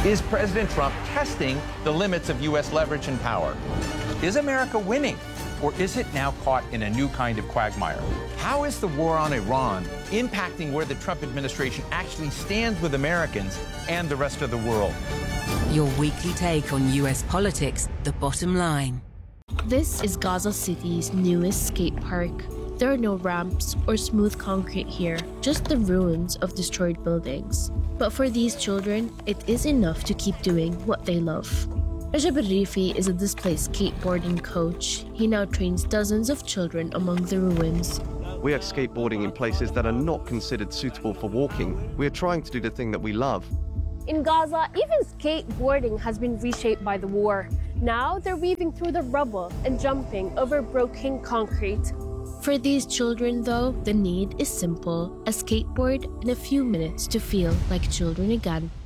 Is President Trump testing the limits of U.S. leverage and power? Is America winning, or is it now caught in a new kind of quagmire? How is the war on Iran impacting where the Trump administration actually stands with Americans and the rest of the world? Your weekly take on U.S. politics, The Bottom Line. This is Gaza City's newest skate park. There are no ramps or smooth concrete here, just the ruins of destroyed buildings. But for these children, it is enough to keep doing what they love. Rajab Arifi is a displaced skateboarding coach. He now trains dozens of children among the ruins. We are skateboarding in places that are not considered suitable for walking. We are trying to do the thing that we love. In Gaza, even skateboarding has been reshaped by the war. Now they're weaving through the rubble and jumping over broken concrete. For these children, though, the need is simple: a skateboard and a few minutes to feel like children again.